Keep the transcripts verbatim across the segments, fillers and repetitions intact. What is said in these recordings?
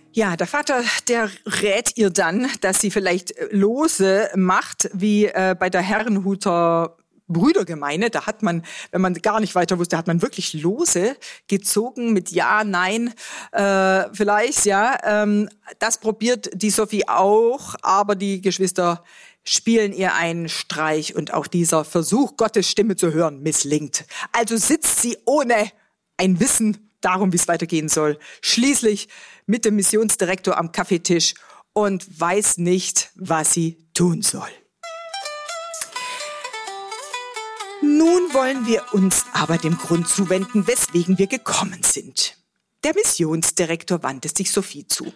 Ja, der Vater, der rät ihr dann, dass sie vielleicht Lose macht, wie äh, bei der Herrenhuter Brüdergemeine. Da hat man, wenn man gar nicht weiter wusste, hat man wirklich Lose gezogen mit Ja, Nein, äh, vielleicht, ja. Ähm, das probiert die Sophie auch, aber die Geschwister spielen ihr einen Streich und auch dieser Versuch, Gottes Stimme zu hören, misslingt. Also sitzt sie ohne ein Wissen darum, wie es weitergehen soll, schließlich mit dem Missionsdirektor am Kaffeetisch und weiß nicht, was sie tun soll. Nun wollen wir uns aber dem Grund zuwenden, weswegen wir gekommen sind. Der Missionsdirektor wandte sich Sophie zu.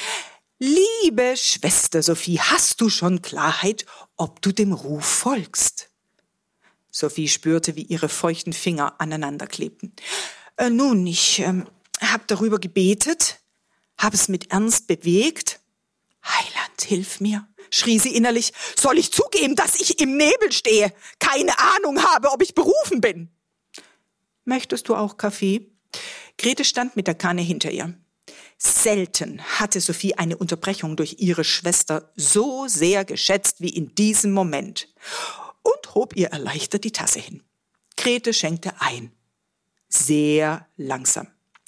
Liebe Schwester Sophie, hast du schon Klarheit, ob du dem Ruf folgst? Sophie spürte, wie ihre feuchten Finger aneinander klebten. Äh, nun, ich ähm, habe darüber gebetet, habe es mit Ernst bewegt. Heiland, hilf mir, schrie sie innerlich. Soll ich zugeben, dass ich im Nebel stehe, keine Ahnung habe, ob ich berufen bin? Möchtest du auch Kaffee? Grete stand mit der Kanne hinter ihr. Selten hatte Sophie eine Unterbrechung durch ihre Schwester so sehr geschätzt wie in diesem Moment und hob ihr erleichtert die Tasse hin. Grete schenkte ein. Sehr langsam.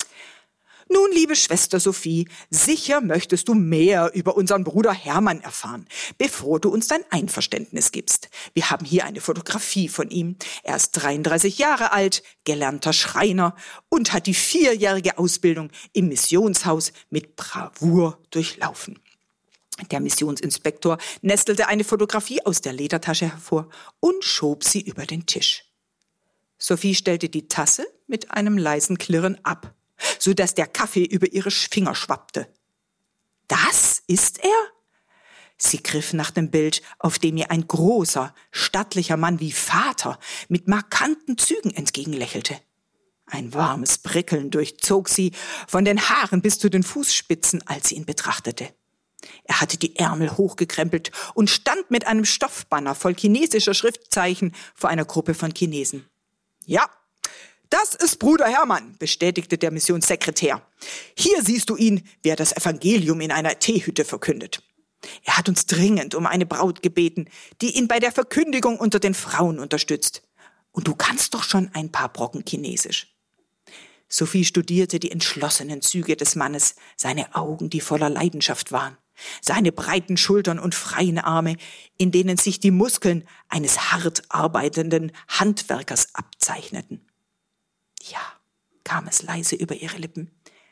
Nun, liebe Schwester Sophie, sicher möchtest du mehr über unseren Bruder Hermann erfahren, bevor du uns dein Einverständnis gibst. Wir haben hier eine Fotografie von ihm. Er ist dreiunddreißig Jahre alt, gelernter Schreiner und hat die vierjährige Ausbildung im Missionshaus mit Bravour durchlaufen. Der Missionsinspektor nestelte eine Fotografie aus der Ledertasche hervor und schob sie über den Tisch. Sophie stellte die Tasse mit einem leisen Klirren ab, so dass der Kaffee über ihre Finger schwappte. Das ist er? Sie griff nach dem Bild, auf dem ihr ein großer, stattlicher Mann wie Vater mit markanten Zügen entgegenlächelte. Ein warmes Prickeln durchzog sie von den Haaren bis zu den Fußspitzen, als sie ihn betrachtete. Er hatte die Ärmel hochgekrempelt und stand mit einem Stoffbanner voll chinesischer Schriftzeichen vor einer Gruppe von Chinesen. Ja, das ist Bruder Hermann, bestätigte der Missionssekretär. Hier siehst du ihn, wie er das Evangelium in einer Teehütte verkündet. Er hat uns dringend um eine Braut gebeten, die ihn bei der Verkündigung unter den Frauen unterstützt. Und du kannst doch schon ein paar Brocken Chinesisch. Sophie studierte die entschlossenen Züge des Mannes, seine Augen, die voller Leidenschaft waren, seine breiten Schultern und freien Arme, in denen sich die Muskeln eines hart arbeitenden Handwerkers abzeichneten. Ja, kam es leise über ihre Lippen.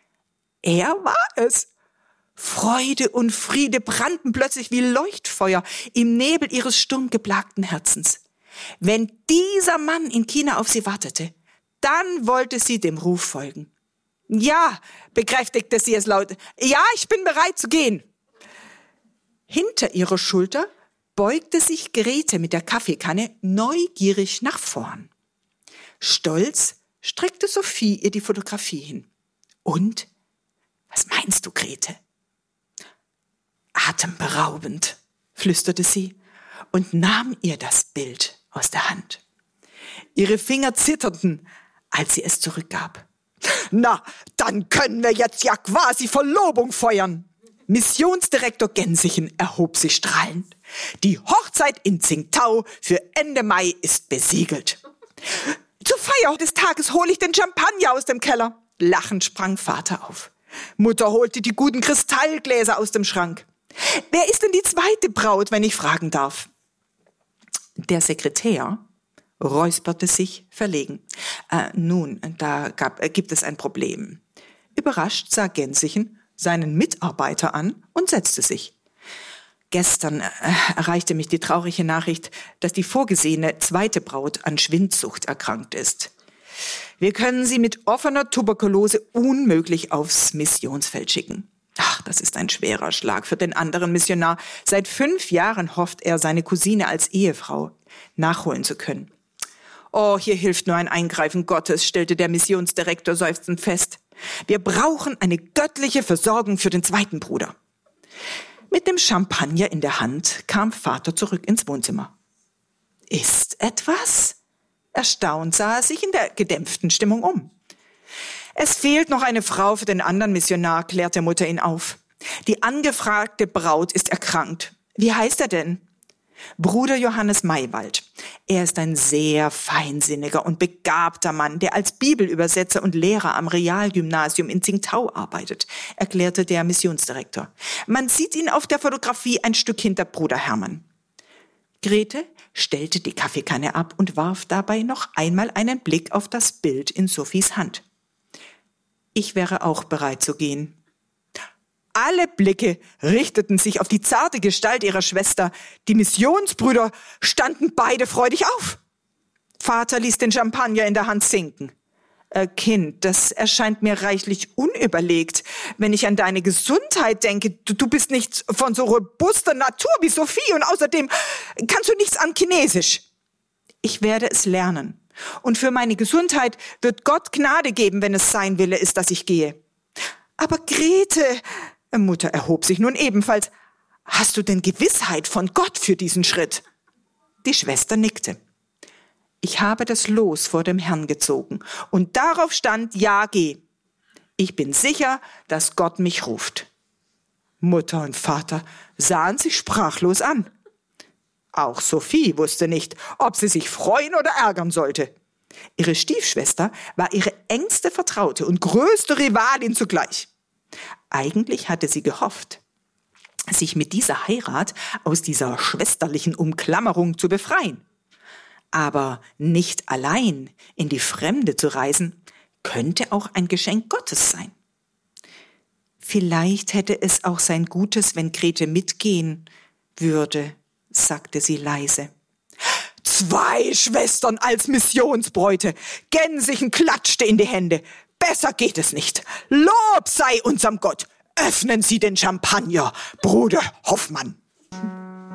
Er war es. Freude und Friede brannten plötzlich wie Leuchtfeuer im Nebel ihres sturmgeplagten Herzens. Wenn dieser Mann in China auf sie wartete, dann wollte sie dem Ruf folgen. Ja, bekräftigte sie es laut. Ja, ich bin bereit zu gehen. Hinter ihrer Schulter beugte sich Grete mit der Kaffeekanne neugierig nach vorn. Stolz streckte Sophie ihr die Fotografie hin. Und? Was meinst du, Grete? Atemberaubend, flüsterte sie und nahm ihr das Bild aus der Hand. Ihre Finger zitterten, als sie es zurückgab. Na, dann können wir jetzt ja quasi Verlobung feiern. Missionsdirektor Gensichen erhob sich strahlend. Die Hochzeit in Tsingtao für Ende Mai ist besiegelt. Zur Feier des Tages hole ich den Champagner aus dem Keller. Lachend sprang Vater auf. Mutter holte die guten Kristallgläser aus dem Schrank. Wer ist denn die zweite Braut, wenn ich fragen darf? Der Sekretär räusperte sich verlegen. Äh, nun, da gab, äh, gibt es ein Problem. Überrascht sah Gensichen seinen Mitarbeiter an und setzte sich. Gestern äh, erreichte mich die traurige Nachricht, dass die vorgesehene zweite Braut an Schwindsucht erkrankt ist. Wir können sie mit offener Tuberkulose unmöglich aufs Missionsfeld schicken. Ach, das ist ein schwerer Schlag für den anderen Missionar. Seit fünf Jahren hofft er, seine Cousine als Ehefrau nachholen zu können. Oh, hier hilft nur ein Eingreifen Gottes, stellte der Missionsdirektor seufzend fest. Wir brauchen eine göttliche Versorgung für den zweiten Bruder. Mit dem Champagner in der Hand kam Vater zurück ins Wohnzimmer. Ist etwas? Erstaunt sah er sich in der gedämpften Stimmung um. Es fehlt noch eine Frau für den anderen Missionar, klärte Mutter ihn auf. Die angefragte Braut ist erkrankt. Wie heißt er denn? Bruder Johannes Maywald. Er ist ein sehr feinsinniger und begabter Mann, der als Bibelübersetzer und Lehrer am Realgymnasium in Tsingtau arbeitet, erklärte der Missionsdirektor. Man sieht ihn auf der Fotografie ein Stück hinter Bruder Hermann. Grete stellte die Kaffeekanne ab und warf dabei noch einmal einen Blick auf das Bild in Sophies Hand. Ich wäre auch bereit zu gehen. Alle Blicke richteten sich auf die zarte Gestalt ihrer Schwester. Die Missionsbrüder standen beide freudig auf. Vater ließ den Champagner in der Hand sinken. Äh, Kind, das erscheint mir reichlich unüberlegt. Wenn ich an deine Gesundheit denke, du, du bist nicht von so robuster Natur wie Sophie und außerdem kannst du nichts an Chinesisch. Ich werde es lernen. Und für meine Gesundheit wird Gott Gnade geben, wenn es sein Wille ist, dass ich gehe. Aber Grete... Mutter erhob sich nun ebenfalls. Hast du denn Gewissheit von Gott für diesen Schritt? Die Schwester nickte. Ich habe das Los vor dem Herrn gezogen und darauf stand, ja, geh. Ich bin sicher, dass Gott mich ruft. Mutter und Vater sahen sich sprachlos an. Auch Sophie wusste nicht, ob sie sich freuen oder ärgern sollte. Ihre Stiefschwester war ihre engste Vertraute und größte Rivalin zugleich. Eigentlich hatte sie gehofft, sich mit dieser Heirat aus dieser schwesterlichen Umklammerung zu befreien. Aber nicht allein in die Fremde zu reisen, könnte auch ein Geschenk Gottes sein. Vielleicht hätte es auch sein Gutes, wenn Grete mitgehen würde, sagte sie leise. Zwei Schwestern als Missionsbräute. Gänsichen klatschte in die Hände. Besser geht es nicht. Lob sei unserem Gott. Öffnen Sie den Champagner, Bruder Hoffmann.